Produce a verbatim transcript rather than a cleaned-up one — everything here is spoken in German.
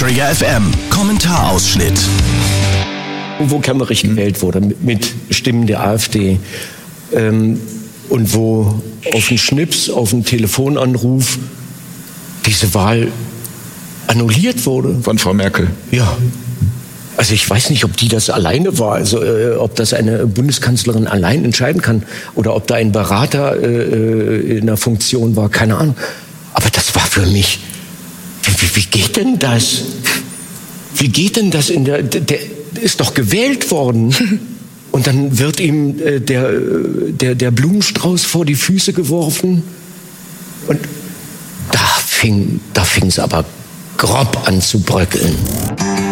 Trigger F M, Kommentarausschnitt. Wo Kemmerich gewählt wurde, mit Stimmen der AfD. Ähm, und wo auf einen Schnips, auf einen Telefonanruf diese Wahl annulliert wurde. Von Frau Merkel. Ja. Also ich weiß nicht, ob die das alleine war, also äh, ob das eine Bundeskanzlerin allein entscheiden kann oder ob da ein Berater äh, in der Funktion war, keine Ahnung. Aber das war für mich, wie, wie geht denn das? Wie geht denn das in der, der ist doch gewählt worden. Und dann wird ihm äh, der, der, der Blumenstrauß vor die Füße geworfen. Und da fing da fing es aber grob an zu bröckeln.